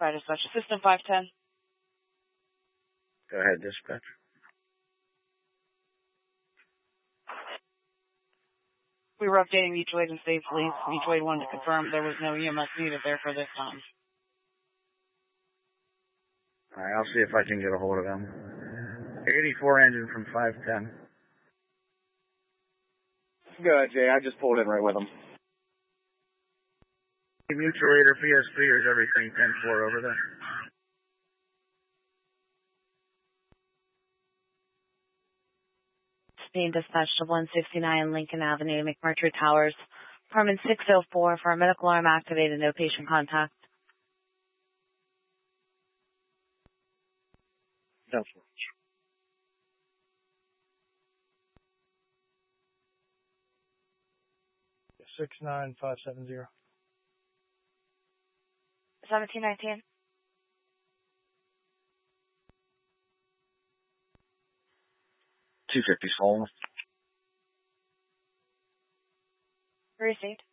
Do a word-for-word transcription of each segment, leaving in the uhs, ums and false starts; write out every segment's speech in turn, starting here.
Fire dispatch, system five ten. Go ahead, dispatch. We were updating mutual aid and state police. Mutual aid wanted to confirm there was no E M S needed there for this time. All right, I'll see if I can get a hold of them. eighty-four engine from five ten. Go ahead, Jay. I just pulled in right with them. Mutual aid or P S P or is everything ten four over there? Being dispatched to one sixty-nine Lincoln Avenue, McMurtry Towers. Apartment six oh four for a medical alarm activated, no patient contact. That's right. six nine five seven zero. seventeen nineteen. two fifty stolen. Received.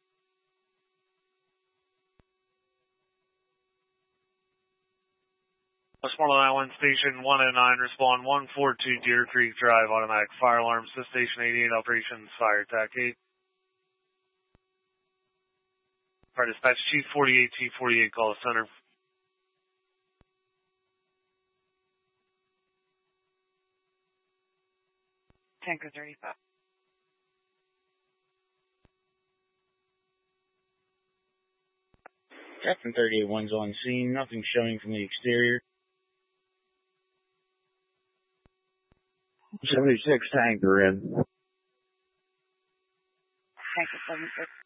Westmoreland Island Station one oh nine, respond one four two Deer Creek Drive, automatic fire alarm, Station eighty-eight, operations, fire attack eight. Fire dispatch Chief forty-eight, T forty-eight, call the center. Tanker thirty-five. Captain thirty-eight one's on scene, nothing showing from the exterior. seventy-six tanker in. Tanker seven six.